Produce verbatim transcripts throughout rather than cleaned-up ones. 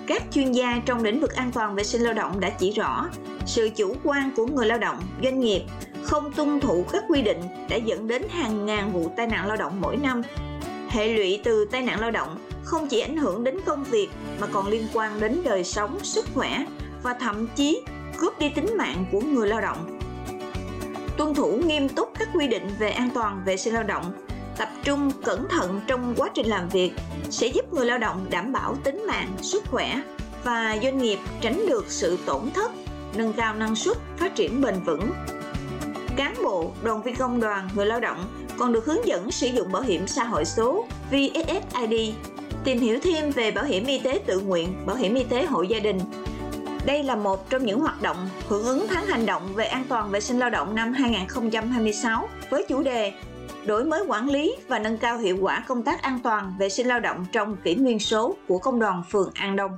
các chuyên gia trong lĩnh vực an toàn vệ sinh lao động đã chỉ rõ, sự chủ quan của người lao động, doanh nghiệp không tuân thủ các quy định đã dẫn đến hàng ngàn vụ tai nạn lao động mỗi năm. Hệ lụy từ tai nạn lao động không chỉ ảnh hưởng đến công việc mà còn liên quan đến đời sống, sức khỏe và thậm chí cướp đi tính mạng của người lao động. Tuân thủ nghiêm túc các quy định về an toàn vệ sinh lao động, tập trung cẩn thận trong quá trình làm việc sẽ giúp người lao động đảm bảo tính mạng, sức khỏe và doanh nghiệp tránh được sự tổn thất, nâng cao năng suất, phát triển bền vững. Cán bộ, đoàn viên công đoàn, người lao động còn được hướng dẫn sử dụng bảo hiểm xã hội số V S S I D, tìm hiểu thêm về bảo hiểm y tế tự nguyện, bảo hiểm y tế hộ gia đình. Đây là một trong những hoạt động hưởng ứng tháng hành động về an toàn vệ sinh lao động năm hai không hai sáu với chủ đề đổi mới quản lý và nâng cao hiệu quả công tác an toàn vệ sinh lao động trong kỷ nguyên số của Công đoàn phường An Đông.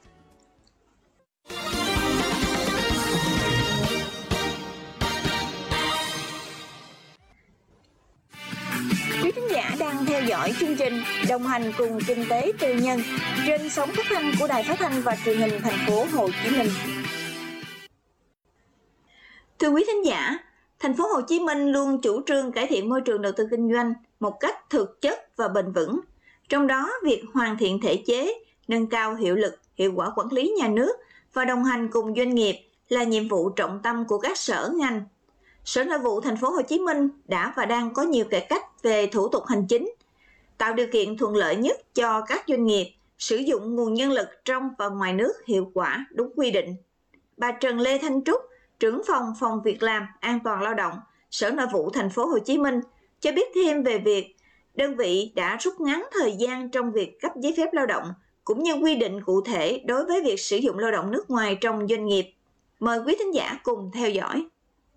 Quý khán giả đang theo dõi chương trình Đồng hành cùng kinh tế tư nhân trên sóng phát thanh của Đài Phát thanh và Truyền hình thành phố Hồ Chí Minh. Thưa quý khán giả, thành phố Hồ Chí Minh luôn chủ trương cải thiện môi trường đầu tư kinh doanh một cách thực chất và bền vững. Trong đó, việc hoàn thiện thể chế, nâng cao hiệu lực, hiệu quả quản lý nhà nước và đồng hành cùng doanh nghiệp là nhiệm vụ trọng tâm của các sở ngành. Sở Nội vụ thành phố Hồ Chí Minh đã và đang có nhiều cải cách về thủ tục hành chính, tạo điều kiện thuận lợi nhất cho các doanh nghiệp sử dụng nguồn nhân lực trong và ngoài nước hiệu quả đúng quy định. Bà Trần Lê Thanh Trúc, trưởng phòng phòng việc làm an toàn lao động, Sở Nội vụ thành phố Hồ Chí Minh cho biết thêm về việc đơn vị đã rút ngắn thời gian trong việc cấp giấy phép lao động cũng như quy định cụ thể đối với việc sử dụng lao động nước ngoài trong doanh nghiệp. Mời quý thính giả cùng theo dõi.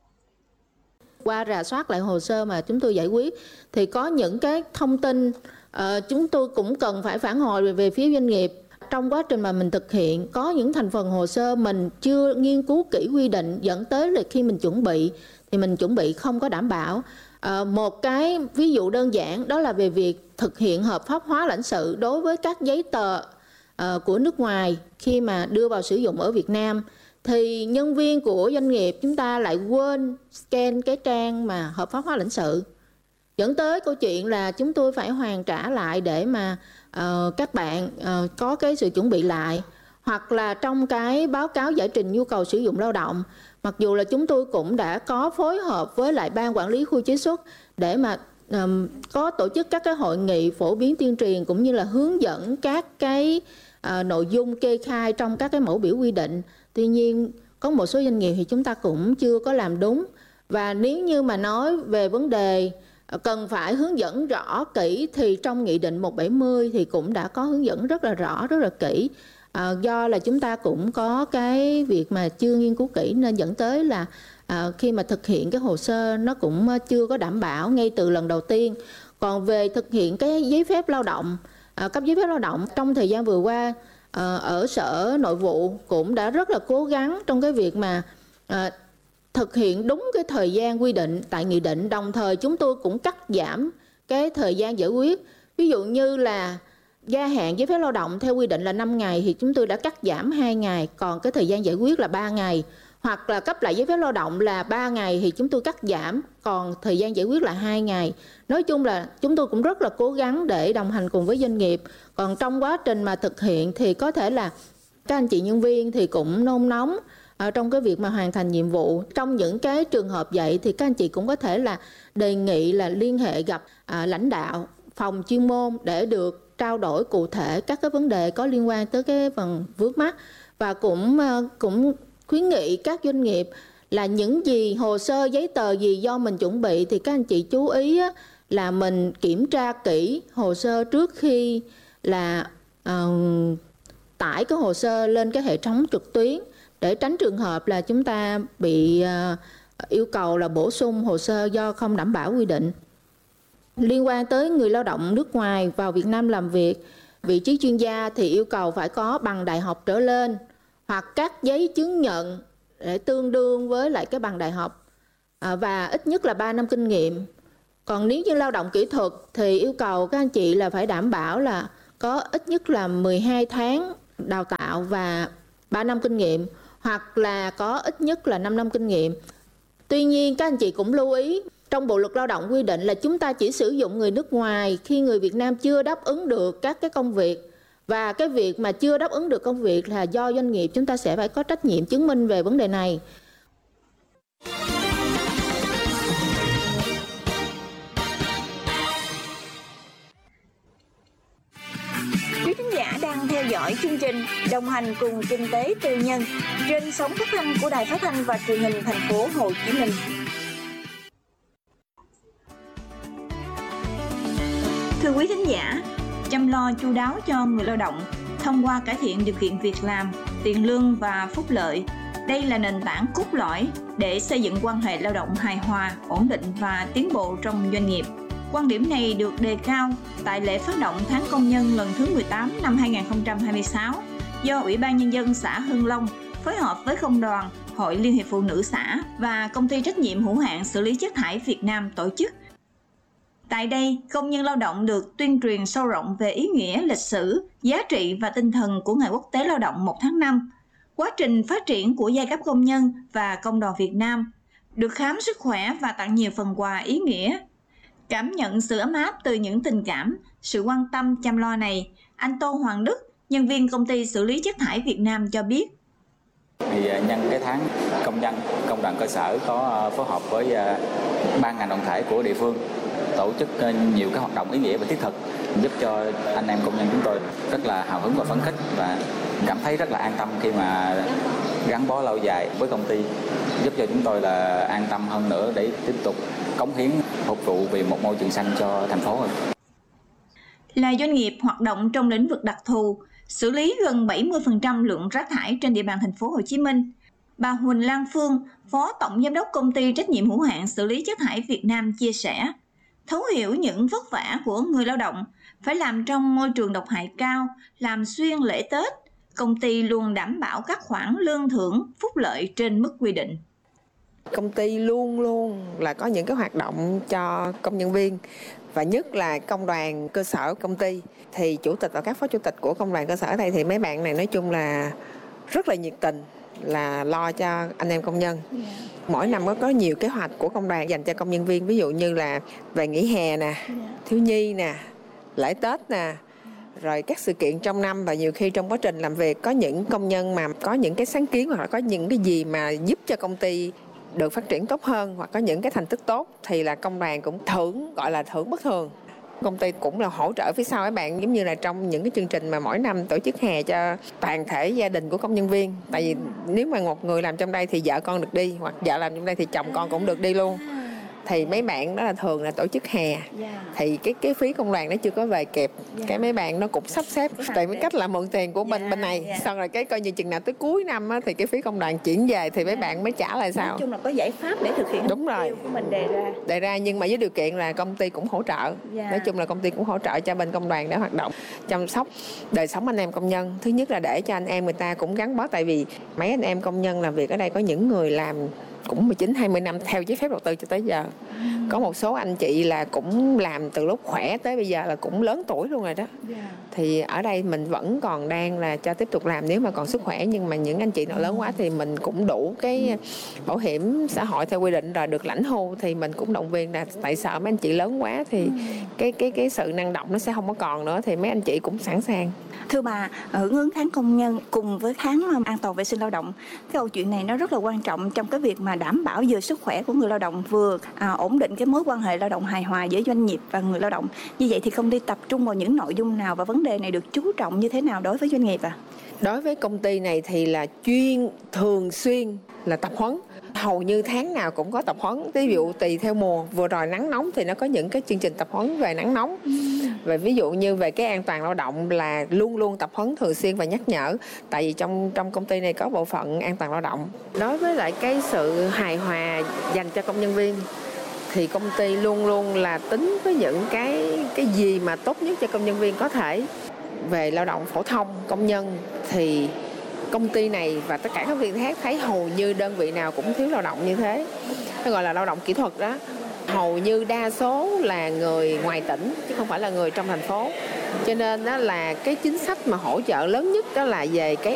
Qua rà soát lại hồ sơ mà chúng tôi giải quyết thì có những cái thông tin uh, chúng tôi cũng cần phải phản hồi về, về phía doanh nghiệp. Trong quá trình mà mình thực hiện có những thành phần hồ sơ mình chưa nghiên cứu kỹ quy định, dẫn tới là khi mình chuẩn bị thì mình chuẩn bị không có đảm bảo. À, một cái ví dụ đơn giản đó là về việc thực hiện hợp pháp hóa lãnh sự đối với các giấy tờ uh, của nước ngoài khi mà đưa vào sử dụng ở Việt Nam. Thì nhân viên của doanh nghiệp chúng ta lại quên scan cái trang mà hợp pháp hóa lãnh sự, dẫn tới câu chuyện là chúng tôi phải hoàn trả lại để mà uh, các bạn uh, có cái sự chuẩn bị lại. Hoặc là trong cái báo cáo giải trình nhu cầu sử dụng lao động, mặc dù là chúng tôi cũng đã có phối hợp với lại ban quản lý khu chế xuất để mà um, có tổ chức các cái hội nghị phổ biến tuyên truyền cũng như là hướng dẫn các cái uh, nội dung kê khai trong các cái mẫu biểu quy định. Tuy nhiên có một số doanh nghiệp thì chúng ta cũng chưa có làm đúng. Và nếu như mà nói về vấn đề cần phải hướng dẫn rõ kỹ thì trong Nghị định một trăm bảy mươi thì cũng đã có hướng dẫn rất là rõ, rất là kỹ. À, do là chúng ta cũng có cái việc mà chưa nghiên cứu kỹ nên dẫn tới là à, khi mà thực hiện cái hồ sơ nó cũng chưa có đảm bảo ngay từ lần đầu tiên. Còn về thực hiện cái giấy phép lao động, à, cấp giấy phép lao động trong thời gian vừa qua, à, ở Sở Nội vụ cũng đã rất là cố gắng trong cái việc mà à, thực hiện đúng cái thời gian quy định tại nghị định. Đồng thời chúng tôi cũng cắt giảm cái thời gian giải quyết. Ví dụ như là gia hạn giấy phép lao động theo quy định là năm ngày thì chúng tôi đã cắt giảm hai ngày, còn cái thời gian giải quyết là ba ngày. Hoặc là cấp lại giấy phép lao động là ba ngày thì chúng tôi cắt giảm, còn thời gian giải quyết là hai ngày. Nói chung là chúng tôi cũng rất là cố gắng để đồng hành cùng với doanh nghiệp. Còn trong quá trình mà thực hiện thì có thể là các anh chị nhân viên thì cũng nôn nóng ở trong cái việc mà hoàn thành nhiệm vụ. Trong những cái trường hợp vậy thì các anh chị cũng có thể là đề nghị là liên hệ gặp à, lãnh đạo phòng chuyên môn để được trao đổi cụ thể các cái vấn đề có liên quan tới cái phần vướng mắc. Và cũng cũng khuyến nghị các doanh nghiệp là những gì hồ sơ giấy tờ gì do mình chuẩn bị thì các anh chị chú ý là mình kiểm tra kỹ hồ sơ trước khi là uh, tải cái hồ sơ lên cái hệ thống trực tuyến, để tránh trường hợp là chúng ta bị uh, yêu cầu là bổ sung hồ sơ do không đảm bảo quy định. Liên quan tới người lao động nước ngoài vào Việt Nam làm việc, vị trí chuyên gia thì yêu cầu phải có bằng đại học trở lên hoặc các giấy chứng nhận để tương đương với lại cái bằng đại học à, và ít nhất là ba năm kinh nghiệm. Còn nếu như lao động kỹ thuật thì yêu cầu các anh chị là phải đảm bảo là có ít nhất là mười hai tháng đào tạo đạo và ba năm kinh nghiệm, hoặc là có ít nhất là năm năm kinh nghiệm. Tuy nhiên các anh chị cũng lưu ý, trong Bộ luật Lao động quy định là chúng ta chỉ sử dụng người nước ngoài khi người Việt Nam chưa đáp ứng được các cái công việc. Và cái việc mà chưa đáp ứng được công việc là do doanh nghiệp, chúng ta sẽ phải có trách nhiệm chứng minh về vấn đề này. Quý khán giả đang theo dõi chương trình Đồng hành cùng Kinh tế Tư nhân trên sóng phát thanh của Đài Phát thanh và Truyền hình Thành phố Hồ Chí Minh. Thưa quý khán giả, chăm lo chu đáo cho người lao động thông qua cải thiện điều kiện việc làm, tiền lương và phúc lợi. Đây là nền tảng cốt lõi để xây dựng quan hệ lao động hài hòa, ổn định và tiến bộ trong doanh nghiệp. Quan điểm này được đề cao tại lễ phát động tháng công nhân lần thứ mười tám năm hai nghìn không trăm hai mươi sáu do Ủy ban Nhân dân xã Hưng Long phối hợp với Công đoàn, Hội Liên hiệp Phụ nữ xã và Công ty trách nhiệm hữu hạn xử lý chất thải Việt Nam tổ chức. Tại đây, công nhân lao động được tuyên truyền sâu rộng về ý nghĩa lịch sử, giá trị và tinh thần của Ngày Quốc tế Lao động một tháng năm, quá trình phát triển của giai cấp công nhân và công đoàn Việt Nam, được khám sức khỏe và tặng nhiều phần quà ý nghĩa. Cảm nhận sự ấm áp từ những tình cảm, sự quan tâm chăm lo này, anh Tô Hoàng Đức, nhân viên Công ty xử lý chất thải Việt Nam cho biết. Thì nhân cái tháng công nhân, công đoàn cơ sở có phối hợp với ban ngành đoàn thể của địa phương tổ chức nhiều cái hoạt động ý nghĩa và thiết thực giúp cho anh em công nhân chúng tôi rất là hào hứng và phấn khích và cảm thấy rất là an tâm khi mà gắn bó lâu dài với công ty, giúp cho chúng tôi là an tâm hơn nữa để tiếp tục cống hiến phục vụ vì một môi trường xanh cho thành phố. Là doanh nghiệp hoạt động trong lĩnh vực đặc thù, xử lý gần bảy mươi phần trăm lượng rác thải trên địa bàn thành phố Hồ Chí Minh, bà Huỳnh Lan Phương, Phó Tổng Giám đốc Công ty trách nhiệm hữu hạn xử lý chất thải Việt Nam chia sẻ, thấu hiểu những vất vả của người lao động phải làm trong môi trường độc hại cao, làm xuyên lễ Tết, công ty luôn đảm bảo các khoản lương thưởng, phúc lợi trên mức quy định. Công ty luôn luôn là có những cái hoạt động cho công nhân viên, và nhất là công đoàn cơ sở công ty. Thì chủ tịch và các phó chủ tịch của công đoàn cơ sở đây thì mấy bạn này nói chung là rất là nhiệt tình, là lo cho anh em công nhân. Mỗi năm có có nhiều kế hoạch của công đoàn dành cho công nhân viên, ví dụ như là về nghỉ hè nè, thiếu nhi nè, lễ Tết nè, rồi các sự kiện trong năm. Và nhiều khi trong quá trình làm việc có những công nhân mà có những cái sáng kiến hoặc là có những cái gì mà giúp cho công ty được phát triển tốt hơn hoặc có những cái thành tích tốt thì là công đoàn cũng thưởng, gọi là thưởng bất thường. Công ty cũng là hỗ trợ phía sau các bạn, giống như là trong những cái chương trình mà mỗi năm tổ chức hè cho toàn thể gia đình của công nhân viên. Tại vì nếu mà một người làm trong đây thì vợ con được đi, hoặc vợ làm trong đây thì chồng con cũng được đi luôn. Thì mấy bạn đó là thường là tổ chức hè, thì cái cái phí công đoàn nó chưa có về kịp, cái mấy bạn nó cũng sắp xếp tại mấy cách là mượn tiền của bên bên này, xong rồi cái coi như chừng nào tới cuối năm á, thì cái phí công đoàn chuyển về thì mấy bạn mới trả lại sao. Nói chung là có giải pháp để thực hiện đúng rồi của mình đề ra. đề ra nhưng mà với điều kiện là công ty cũng hỗ trợ. Nói chung là công ty cũng hỗ trợ cho bên công đoàn để hoạt động chăm sóc đời sống anh em công nhân. Thứ nhất là để cho anh em người ta cũng gắn bó, tại vì mấy anh em công nhân làm việc ở đây có những người làm cũng mười chín hai mươi năm theo giấy phép đầu tư cho tới giờ. Có một số anh chị là cũng làm từ lúc khỏe tới bây giờ là cũng lớn tuổi luôn rồi đó. Thì ở đây mình vẫn còn đang là cho tiếp tục làm nếu mà còn sức khỏe, nhưng mà những anh chị nào lớn quá thì mình cũng đủ cái bảo hiểm xã hội theo quy định rồi, được lãnh hưu thì mình cũng động viên là tại sợ mấy anh chị lớn quá thì cái cái cái sự năng động nó sẽ không có còn nữa, thì mấy anh chị cũng sẵn sàng. Thưa bà, hưởng ứng tháng công nhân cùng với tháng an toàn vệ sinh lao động, cái câu chuyện này nó rất là quan trọng trong cái việc mà đảm bảo vừa sức khỏe của người lao động, vừa à, ổn định cái mối quan hệ lao động hài hòa giữa doanh nghiệp và người lao động. Như vậy thì công ty tập trung vào những nội dung nào và vấn đề này được chú trọng như thế nào đối với doanh nghiệp à? Đối với công ty này thì là chuyên thường xuyên là tập huấn. Hầu như tháng nào cũng có tập huấn. Ví dụ tùy theo mùa, vừa rồi nắng nóng thì nó có những cái chương trình tập huấn về nắng nóng. Về ví dụ như về cái an toàn lao động là luôn luôn tập huấn thường xuyên và nhắc nhở. Tại vì trong trong công ty này có bộ phận an toàn lao động. Đối với lại cái sự hài hòa dành cho công nhân viên thì công ty luôn luôn là tính với những cái cái gì mà tốt nhất cho công nhân viên có thể. Về lao động phổ thông công nhân thì công ty này và tất cả các công ty khác thấy hầu như đơn vị nào cũng thiếu lao động như thế. Nó gọi là lao động kỹ thuật đó. Hầu như đa số là người ngoài tỉnh chứ không phải là người trong thành phố. Cho nên đó là cái chính sách mà hỗ trợ lớn nhất đó là về cái